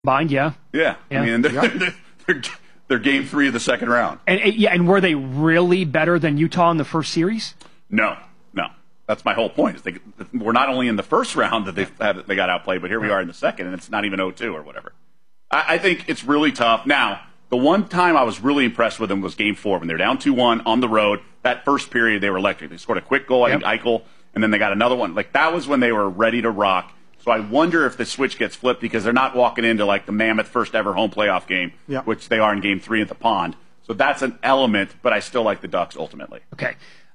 Combined, yeah. Yeah. I mean, they're game 3 of the second round. And were they really better than Utah in the first series? No. That's my whole point. Is we're not only in the first round that they got outplayed, but here we are in the second, and it's not even 0-2 or whatever. I think it's really tough. Now, the one time I was really impressed with them was Game 4 when they were down 2-1 on the road. That first period, they were electric. They scored a quick goal, I think Eichel, and then they got another one. Like, that was when they were ready to rock. So I wonder if the switch gets flipped because they're not walking into, like, the mammoth first-ever home playoff game, which they are in Game 3 at the Pond. So that's an element, but I still like the Ducks ultimately. Okay.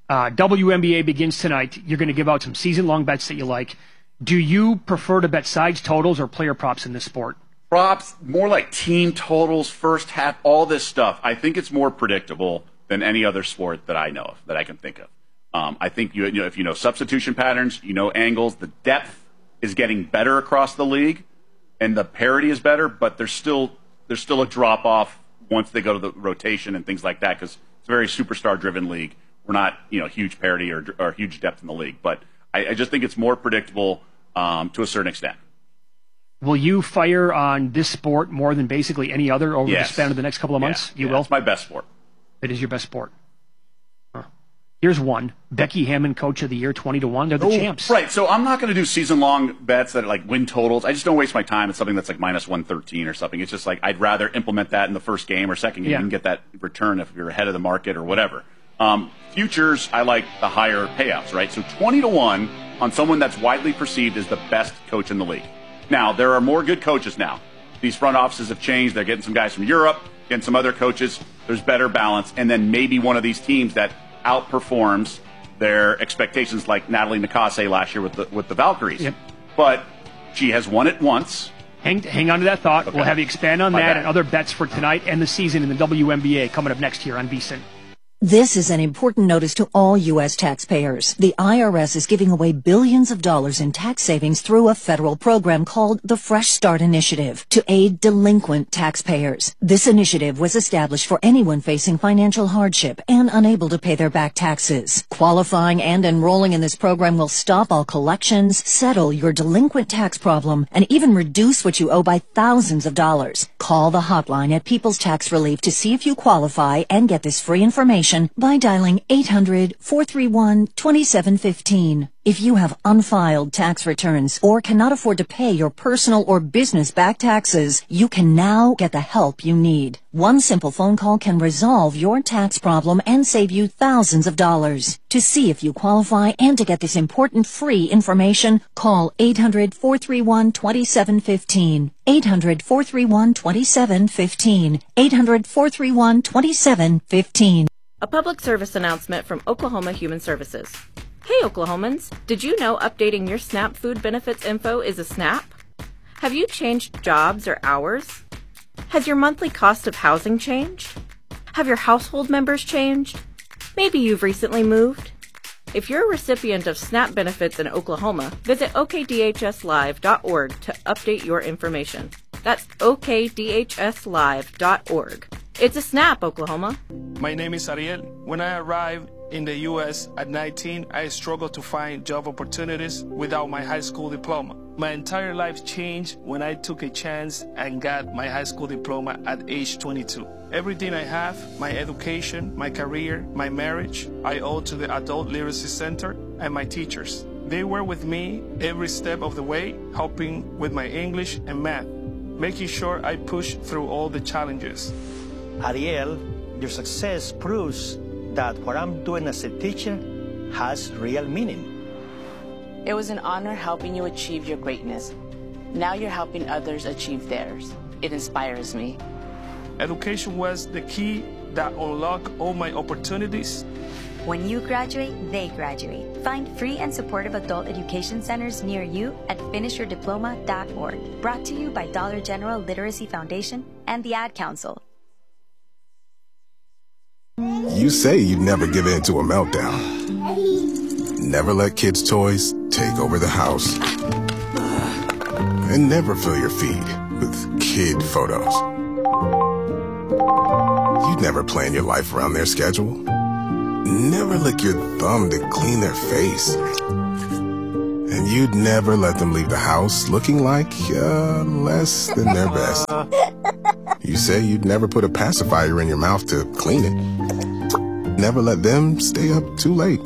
WNBA begins tonight. You're going to give out some season-long bets that you like. Do you prefer to bet sides, totals, or player props in this sport? Props, more like team totals, first half, all this stuff. I think it's more predictable than any other sport that I know of, that I can think of. I think if you know substitution patterns, you know angles, the depth is getting better across the league, and the parity is better, but there's still a drop-off once they go to the rotation and things like that because it's a very superstar-driven league. We're not, huge parity or huge depth in the league. But I just think it's more predictable to a certain extent. Will you fire on this sport more than basically any other over the span of the next couple of months? You will? It's my best sport. It is your best sport. Huh. Here's one. Becky Hammon, Coach of the Year, 20-1. They're the champs. Right. So I'm not going to do season-long bets that are like win totals. I just don't waste my time at something that's like minus 113 or something. It's just like I'd rather implement that in the first game or second game and get that return if you're ahead of the market or whatever. Futures, I like the higher payouts, right? So 20-1 on someone that's widely perceived as the best coach in the league. Now, there are more good coaches now. These front offices have changed. They're getting some guys from Europe, getting some other coaches. There's better balance. And then maybe one of these teams that outperforms their expectations, like Natalie Nakase last year with the Valkyries. Yep. But she has won it once. Hang on to that thought. Okay. We'll have you expand on that and other bets for tonight and the season in the WNBA coming up next year on VSiN. This is an important notice to all U.S. taxpayers. The IRS is giving away billions of dollars in tax savings through a federal program called the Fresh Start Initiative to aid delinquent taxpayers. This initiative was established for anyone facing financial hardship and unable to pay their back taxes. Qualifying and enrolling in this program will stop all collections, settle your delinquent tax problem, and even reduce what you owe by thousands of dollars. Call the hotline at People's Tax Relief to see if you qualify and get this free information by dialing 800-431-2715. If you have unfiled tax returns or cannot afford to pay your personal or business back taxes, you can now get the help you need. One simple phone call can resolve your tax problem and save you thousands of dollars. To see if you qualify and to get this important free information, call 800-431-2715. 800-431-2715. 800-431-2715. A public service announcement from Oklahoma Human Services. Hey Oklahomans, did you know updating your SNAP food benefits info is a snap? Have you changed jobs or hours? Has your monthly cost of housing changed? Have your household members changed? Maybe you've recently moved? If you're a recipient of SNAP benefits in Oklahoma, visit okdhslive.org to update your information. That's okdhslive.org. It's a snap, Oklahoma. My name is Ariel. When I arrived in the U.S. at 19, I struggled to find job opportunities without my high school diploma. My entire life changed when I took a chance and got my high school diploma at age 22. Everything I have, my education, my career, my marriage, I owe to the Adult Literacy Center and my teachers. They were with me every step of the way, helping with my English and math, making sure I pushed through all the challenges. Ariel, your success proves that what I'm doing as a teacher has real meaning. It was an honor helping you achieve your greatness. Now you're helping others achieve theirs. It inspires me. Education was the key that unlocked all my opportunities. When you graduate, they graduate. Find free and supportive adult education centers near you at finishyourdiploma.org. Brought to you by Dollar General Literacy Foundation and the Ad Council. You say you'd never give in to a meltdown. Never let kids' toys take over the house. And never fill your feed with kid photos. You'd never plan your life around their schedule. Never lick your thumb to clean their face. And you'd never let them leave the house looking like less than their best. You say you'd never put a pacifier in your mouth to clean it. Never let them stay up too late.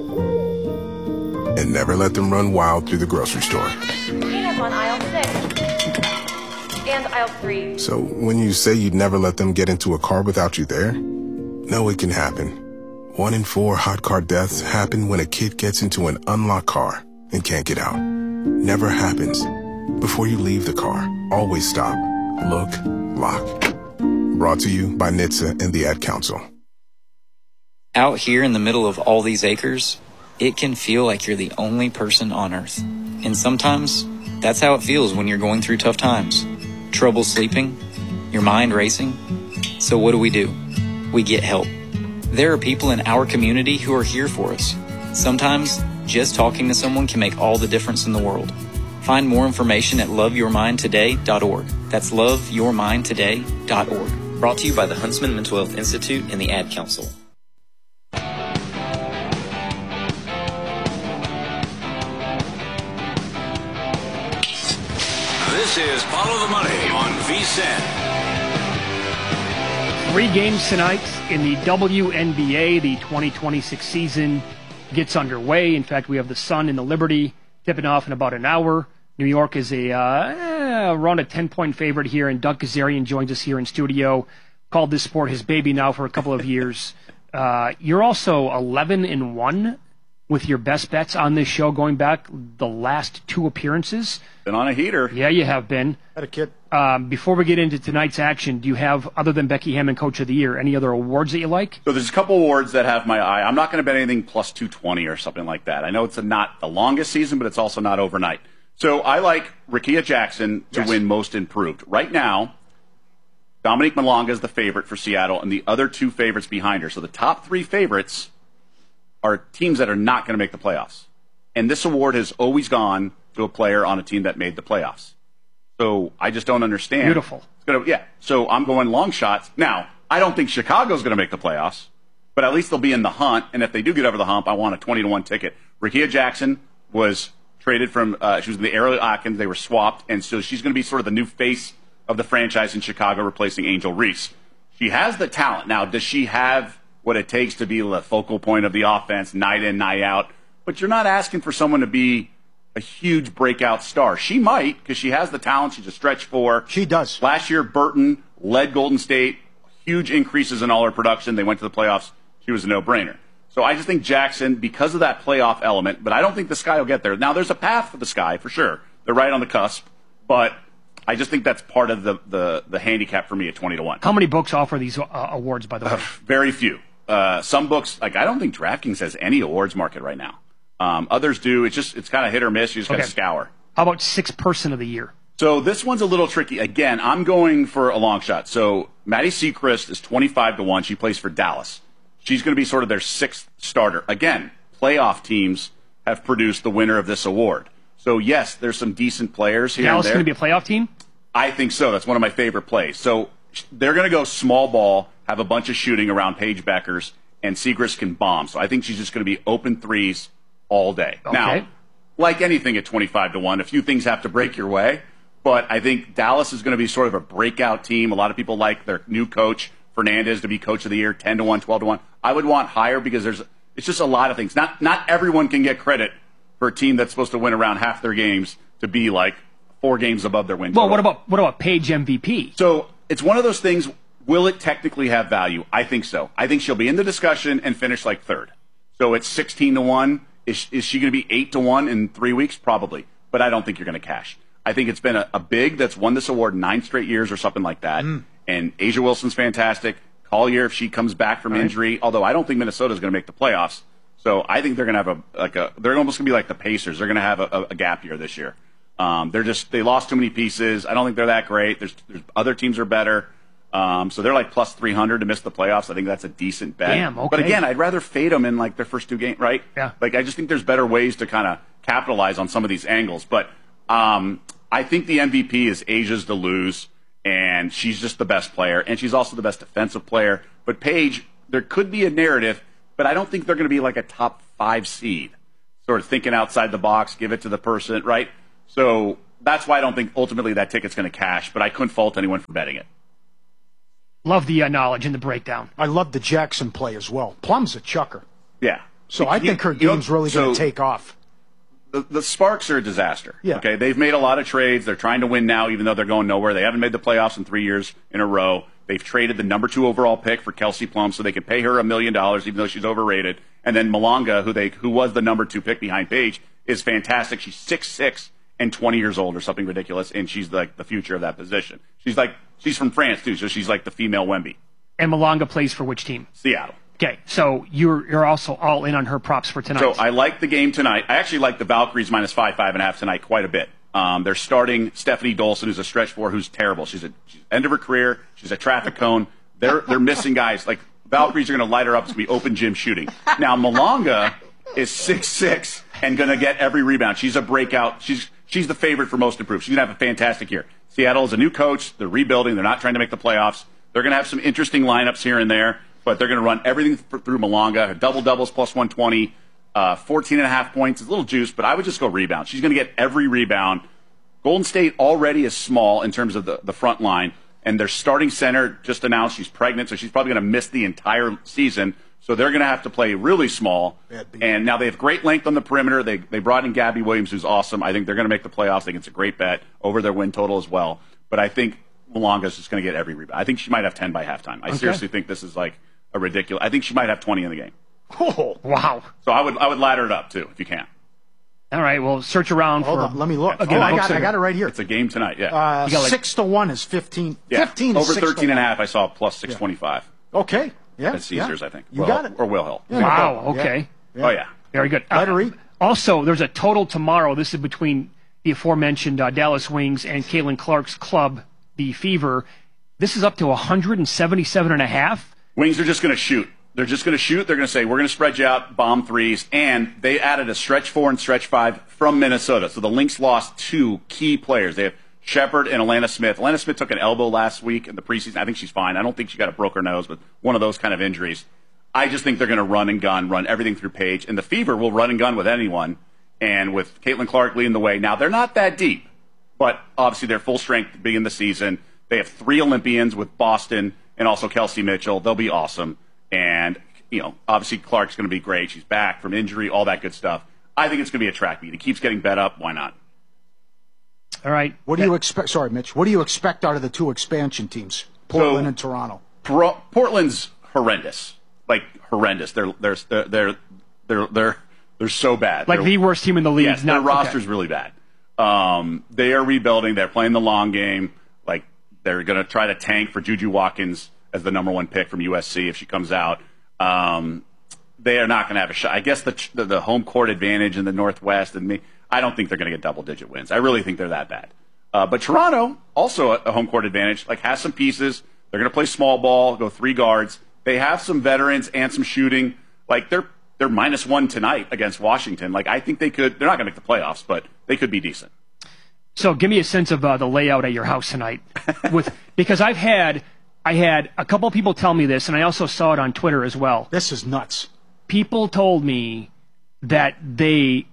And never let them run wild through the grocery store. Peanuts on aisle 6 and aisle 3. So when you say you'd never let them get into a car without you there, no, it can happen. 1 in 4 hot car deaths happen when a kid gets into an unlocked car and can't get out. Never happens. Before you leave the car, always stop, look, lock. Brought to you by NHTSA and the Ad Council. Out here in the middle of all these acres, it can feel like you're the only person on Earth. And sometimes, that's how it feels when you're going through tough times. Trouble sleeping, your mind racing. So what do? We get help. There are people in our community who are here for us. Sometimes, just talking to someone can make all the difference in the world. Find more information at loveyourmindtoday.org. That's loveyourmindtoday.org. Brought to you by the Huntsman Mental Health Institute and the Ad Council. This is Follow the Money on VSiN. 3 games tonight in the WNBA. The 2026 season gets underway. In fact, we have the Sun and the Liberty tipping off in about an hour. New York is around a 10-point favorite here, and Doug Kazarian joins us here in studio. Called this sport his baby now for a couple of years. You're also 11-1 with your best bets on this show going back the last 2 appearances. Been on a heater. Yeah, you have been. Had a kid. Before we get into tonight's action, do you have, other than Becky Hammon Coach of the Year, any other awards that you like? So there's a couple awards that have my eye. I'm not going to bet anything plus 220 or something like that. I know it's not the longest season, but it's also not overnight. So I like Rickea Jackson to win Most Improved. Right now, Dominique Malonga is the favorite for Seattle, and the other 2 favorites behind her. So the top 3 favorites are teams that are not going to make the playoffs. And this award has always gone to a player on a team that made the playoffs. So I just don't understand. Beautiful. So I'm going long shots. Now, I don't think Chicago's going to make the playoffs, but at least they'll be in the hunt. And if they do get over the hump, I want a 20-1 ticket. Rickea Jackson was traded from, she was the Ariel Atkins. They were swapped. And so she's going to be sort of the new face of the franchise in Chicago, replacing Angel Reese. She has the talent. Now, does she have what it takes to be the focal point of the offense night in, night out? But you're not asking for someone to be a huge breakout star. She might, because she has the talent. She's a stretch 4. She does. Last year, Burton led Golden State. Huge increases in all her production. They went to the playoffs. She was a no-brainer. So I just think Jackson, because of that playoff element, but I don't think the Sky will get there. Now, there's a path for the Sky, for sure. They're right on the cusp. But I just think that's part of the handicap for me at 20-1. How many books offer these awards, by the way? Very few. Some books, I don't think DraftKings has any awards market right now. Others do. It's kind of hit or miss. You just got to scour. How about 6th Person of the Year? So this one's a little tricky. Again, I'm going for a long shot. So Maddie Sechrist is 25-1. She plays for Dallas. She's going to be sort of their 6th starter. Again, playoff teams have produced the winner of this award. So yes, there's some decent players here. Dallas is going to be a playoff team? I think so. That's one of my favorite plays. So they're going to go small ball, have a bunch of shooting around Paige Beckers, and Sechrist can bomb. So I think she's just going to be open threes all day. Okay. Now, like anything at 25-1, a few things have to break your way, but I think Dallas is going to be sort of a breakout team. A lot of people like their new coach, Fernandez, to be Coach of the Year, 10-1, 12-1. I would want higher because it's just a lot of things. Not everyone can get credit for a team that's supposed to win around half their games to be like 4 games above their win total. Well, what about Paige MVP? So it's one of those things. Will it technically have value? I think so. I think she'll be in the discussion and finish like 3rd. So it's 16-1. Is she going to be 8-1 in 3 weeks? Probably. But I don't think you're going to cash. I think it's been a big that's won this award 9 straight years or something like that. And Asia Wilson's fantastic. Collier, if she comes back from injury, although I don't think Minnesota's going to make the playoffs. So I think they're going to have they're almost going to be like the Pacers. They're going to have a gap year this year. They lost too many pieces. I don't think they're that great. There's other teams are better. So they're like plus 300 to miss the playoffs. I think that's a decent bet. Damn, okay. But again, I'd rather fade them in like their first 2 games, right? Yeah. Like I just think there's better ways to kind of capitalize on some of these angles. But I think the MVP is Asia's to lose, and she's just the best player, and she's also the best defensive player. But Paige, there could be a narrative, but I don't think they're going to be like a top 5 seed. sort of thinking outside the box, give it to the person, right? So that's why I don't think ultimately that ticket's going to cash, but I couldn't fault anyone for betting it. Love the knowledge and the breakdown. I love the Jackson play as well. Plum's a chucker. Yeah. So I think her game's really going to take off. The Sparks are a disaster. Yeah. Okay, they've made a lot of trades. They're trying to win now, even though they're going nowhere. They haven't made the playoffs in 3 years in a row. They've traded the number 2 overall pick for Kelsey Plum so they can pay her $1 million, even though she's overrated. And then Malonga, who was the number 2 pick behind Paige, is fantastic. She's 6'6" and 20 years old or something ridiculous, and she's like the future of that position. She's from France too, so she's like the female Wemby. And Malonga plays for which team? Seattle. Okay, so you're also all in on her props for tonight. So I like the game tonight. I actually like the Valkyries minus 5.5 tonight quite a bit. They're starting Stephanie Dolson, who's a stretch four, who's terrible. She's end of her career. She's a traffic cone. They're missing guys. Like Valkyries are going to light her up to be open gym shooting. Now Malonga is 6'6" and going to get every rebound. She's a breakout. She's the favorite for most improved. She's going to have a fantastic year. Seattle is a new coach. They're rebuilding. They're not trying to make the playoffs. They're going to have some interesting lineups here and there, but they're going to run everything through Malonga. Her double-doubles plus 120, 14.5 points. It's a little juice, but I would just go rebound. She's going to get every rebound. Golden State already is small in terms of the front line, and their starting center just announced she's pregnant, so she's probably going to miss the entire season. So they're going to have to play really small. And now they have great length on the perimeter. They brought in Gabby Williams, who's awesome. I think they're going to make the playoffs. I think it's a great bet over their win total as well. But I think Malonga's just going to get every rebound. I think she might have 10 by halftime. I seriously think this is like a ridiculous. I think she might have 20 in the game. Oh, wow. So I would ladder it up too if you can. All right, well, search around Hold for. on, let me look. Again, I got it right here. It's a game tonight. Yeah, 6-1 is 15. Yeah. 15 is over 13.5. 6-1. I saw plus 625. Okay. Yeah. At Caesars, I think. You got it. Or Will Hill. Yeah, wow. Okay. Oh yeah. Very good. Let her eat. Also, there's a total tomorrow. This is between the aforementioned Dallas Wings and Caitlin Clark's club, the Fever. This is up to 177.5. Wings are just going to shoot. They're just going to shoot. They're going to say, we're going to spread you out, bomb threes. And they added a stretch 4 and stretch 5 from Minnesota. So the Lynx lost 2 key players. They have Shepard and Alana Smith. Alana Smith took an elbow last week in the preseason. I think she's fine. I don't think she got a broke her nose, but one of those kind of injuries. I just think they're going to run and gun, run everything through Paige. And the Fever will run and gun with anyone. And with Caitlin Clark leading the way. Now, they're not that deep, but obviously they're full strength to begin the season. They have 3 Olympians with Boston and also Kelsey Mitchell. They'll be awesome. And, obviously Clark's going to be great. She's back from injury, all that good stuff. I think it's going to be a track meet. It keeps getting bet up. Why not? All right. What do you expect? Sorry, Mitch. What do you expect out of the 2 expansion teams, Portland and Toronto? Portland's horrendous. Like horrendous. They're so bad. Like the worst team in the league. Yes, their roster's really bad. They are rebuilding. They're playing the long game. Like they're going to try to tank for Juju Watkins as the number 1 pick from USC if she comes out. They are not going to have a shot. I guess the home court advantage in the Northwest and I don't think they're going to get double-digit wins. I really think they're that bad. But Toronto, also a home court advantage, has some pieces. They're going to play small ball, go 3 guards. They have some veterans and some shooting. They're -1 tonight against Washington. I think they could. They're not going to make the playoffs, but they could be decent. So give me a sense of the layout at your house tonight, because I had a couple of people tell me this, and I also saw it on Twitter as well. This is nuts. People told me that they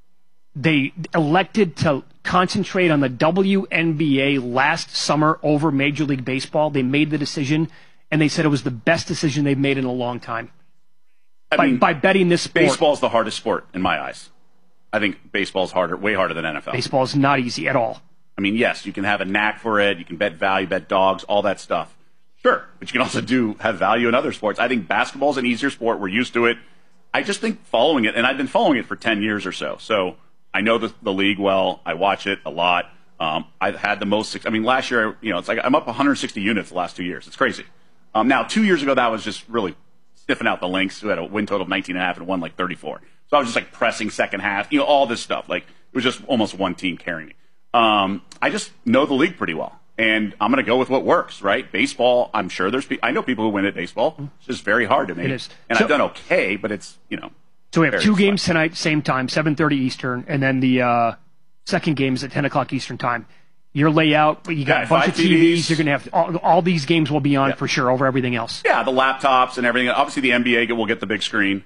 elected to concentrate on the WNBA last summer over Major League Baseball. They made the decision, and they said it was the best decision they've made in a long time. By betting this sport. Baseball's the hardest sport in my eyes. I think baseball's way harder than NFL. Baseball's not easy at all. I mean, yes, you can have a knack for it. You can bet value, bet dogs, all that stuff. Sure, but you can also have value in other sports. I think basketball's an easier sport. We're used to it. I just think following it, and I've been following it for 10 years or so. So I know the league well. I watch it a lot. I've had the most. I mean, last year, it's like I'm up 160 units the last 2 years. It's crazy. Now, 2 years ago, that was just really sniffing out the Lynx, who had a win total of 19.5 and won 34. So I was just pressing second half, all this stuff. It was just almost one team carrying me. I just know the league pretty well, and I'm going to go with what works, right? Baseball, I'm sure I know people who win at baseball. It's just very hard to me. It is. And I've done okay, but it's, So we have 2 games tonight, same time, 7:30 Eastern, and then the second game is at 10 o'clock Eastern time. Your layout, you got a bunch of TVs. You're going to have all these games will be on for sure over everything else. Yeah, the laptops and everything. Obviously, the NBA will get the big screen.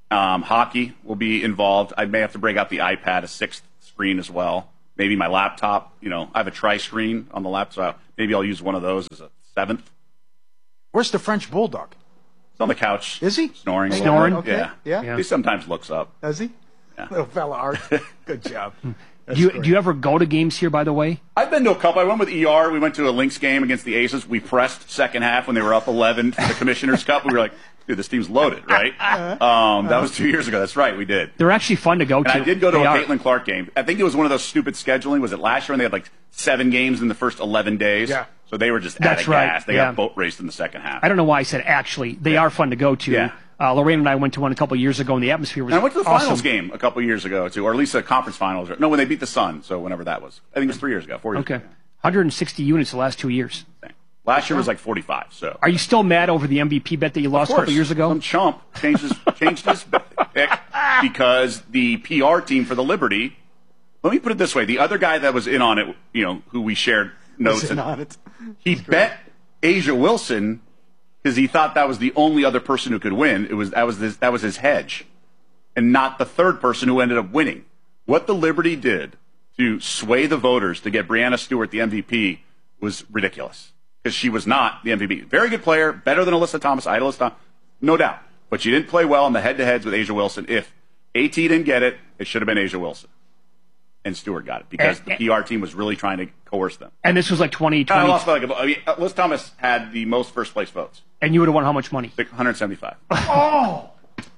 Hockey will be involved. I may have to break out the iPad, a 6th screen as well. Maybe my laptop. I have a tri-screen on the laptop, so maybe I'll use one of those as a 7th. Where's the French Bulldog? He's on the couch. Is he? Snoring. Okay. Yeah. He sometimes looks up. Does he? Yeah. Little fella Art. Good job. Do you ever go to games here, by the way? I've been to a couple. I went with ER. We went to a Lynx game against the Aces. We pressed second half when they were up 11 for the Commissioner's Cup. We were like, dude, this team's loaded, right? That was 2 years ago. That's right, we did. They're actually fun to go to. And I did go to a Caitlin Clark game. I think it was one of those stupid scheduling. Was it last year when they had like 7 games in the first 11 days? Yeah. So they were just out of gas. They got boat raced in the second half. I don't know why I said actually. They are fun to go to. Yeah. Lorraine and I went to one a couple years ago, and the atmosphere was And I went to the awesome. finals game a couple years ago, too, or at least a conference finals. No, when they beat the Sun, so whenever that was. I think it was 3 years ago, 4 years ago. 160 units the last 2 years. Last year was like 45. So. Are you still mad over the MVP bet that you lost a couple years ago? Some chump changed his pick because the PR team for the Liberty. Let me put it this way: the other guy that was in on it, who we shared notes, he bet Asia Wilson because he thought that was the only other person who could win. That was his hedge, and not the third person who ended up winning. What the Liberty did to sway the voters to get Brianna Stewart the MVP was ridiculous. Because she was not the MVP. Very good player, better than Alyssa Thomas, no doubt. But she didn't play well in the head-to-heads with Asia Wilson. If AT didn't get it, it should have been Asia Wilson. And Stewart got it because the PR team was really trying to coerce them. And this was like 2020. I lost by Alyssa Thomas had the most first-place votes. And you would have won how much money? 175. Oh!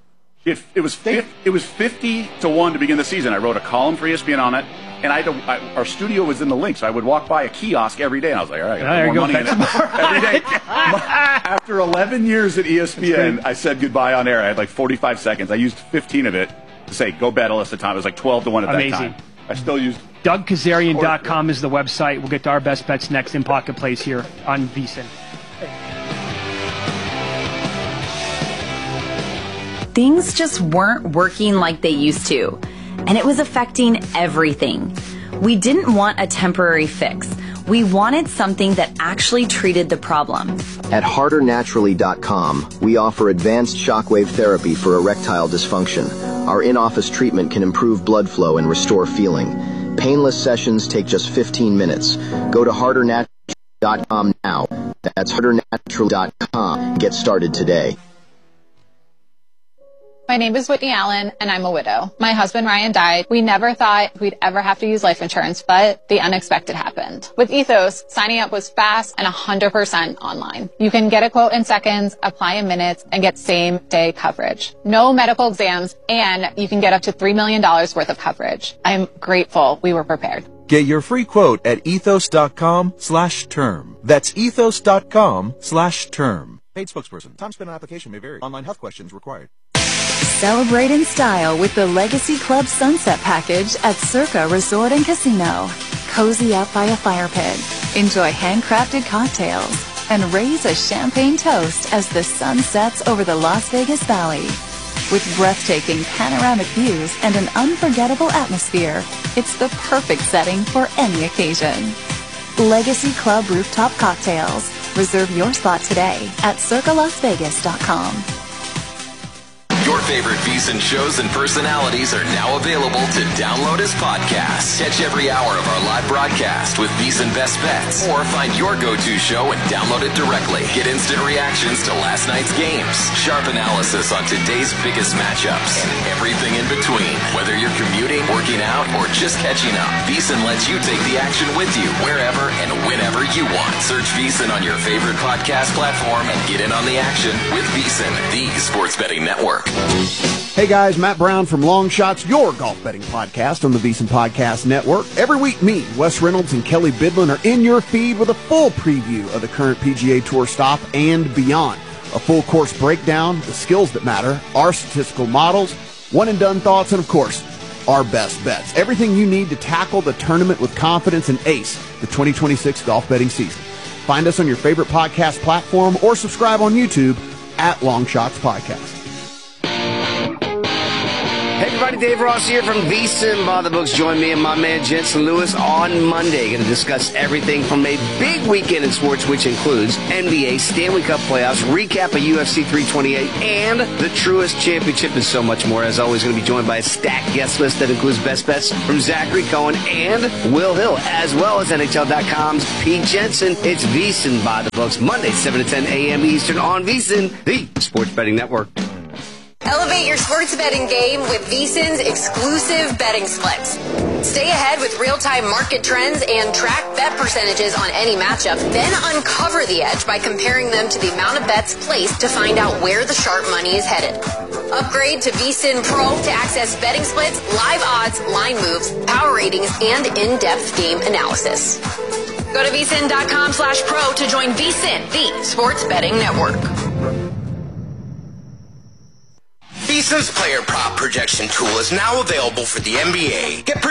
It was 50 to 1 to begin the season. I wrote a column for ESPN on it, and our studio was in the Lynx. So I would walk by a kiosk every day, and I was like, all right, I got more money in it. Every day. After 11 years at ESPN, I said goodbye on air. I had like 45 seconds. I used 15 of it to say, go bet Alyssa Thomas. It was like 12 to 1 at that time. I still used DougKazarian.com is the website. We'll get to our best bets next in Pocket Plays here on VSiN. Things just weren't working like they used to, and it was affecting everything. We didn't want a temporary fix. We wanted something that actually treated the problem. At HarderNaturally.com, we offer advanced shockwave therapy for erectile dysfunction. Our in-office treatment can improve blood flow and restore feeling. Painless sessions take just 15 minutes. Go to HarderNaturally.com now. That's HarderNaturally.com. Get started today. My name is Whitney Allen, and I'm a widow. My husband, Ryan, died. We never thought we'd ever have to use life insurance, but the unexpected happened. With Ethos, signing up was fast and 100% online. You can get a quote in seconds, apply in minutes, and get same-day coverage. No medical exams, and you can get up to $3 million worth of coverage. I'm grateful we were prepared. Get your free quote at ethos.com/term. That's ethos.com/term. Paid spokesperson. Time spent on application may vary. Online health questions required. Celebrate in style with the Legacy Club Sunset Package at Circa Resort and Casino. Cozy up by a fire pit, enjoy handcrafted cocktails, and raise a champagne toast as the sun sets over the Las Vegas Valley. With breathtaking panoramic views and an unforgettable atmosphere, it's the perfect setting for any occasion. Legacy Club Rooftop Cocktails. Reserve your spot today at circalasvegas.com. Your favorite VSiN shows and personalities are now available to download as podcasts. Catch every hour of our live broadcast with VSiN Best Bets, or find your go-to show and download it directly. Get instant reactions to last night's games, sharp analysis on today's biggest matchups, and everything in between. Whether you're commuting, working out, or just catching up, VSiN lets you take the action with you wherever and whenever you want. Search VSiN on your favorite podcast platform and get in on the action with VSiN, the sports betting network. Hey guys, Matt Brown from Long Shots, your golf betting podcast on the VSiN Podcast Network. Every week, me, Wes Reynolds, and Kelly Bidlin are in your feed with a full preview of the current PGA Tour stop and beyond. A full course breakdown, the skills that matter, our statistical models, one-and-done thoughts, and of course, our best bets. Everything you need to tackle the tournament with confidence and ace the 2026 golf betting season. Find us on your favorite podcast platform or subscribe on YouTube at Long Shots Podcast. Hey everybody, Dave Ross here from VSiN by the Books. Join me and my man Jensen Lewis on Monday. Going to discuss everything from a big weekend in sports, which includes NBA, Stanley Cup playoffs, recap of UFC 328, and the Truist Championship, and so much more. As always, going to be joined by a stacked guest list that includes best bets from Zachary Cohen and Will Hill, as well as NHL.com's Pete Jensen. It's VSiN by the Books, Monday, 7 to 10 a.m. Eastern on VSiN, the Sports Betting Network. Elevate your sports betting game with VSiN's exclusive betting splits. Stay ahead with real-time market trends and track bet percentages on any matchup. Then uncover the edge by comparing them to the amount of bets placed to find out where the sharp money is headed. Upgrade to VSiN Pro to access betting splits, live odds, line moves, power ratings, and in-depth game analysis. Go to VSiN.com/pro to join VSiN, the Sports Betting Network. VSiN's player prop projection tool is now available for the NBA. Get